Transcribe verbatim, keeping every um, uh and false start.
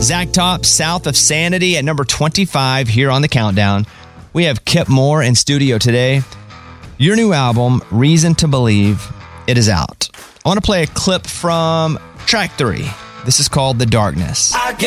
Zach Top, South of Sanity at number twenty-five here on the countdown. We have Kip Moore in studio today. Your new album, Reason to Believe, it is out. I want to play a clip from track three. This is called The Darkness.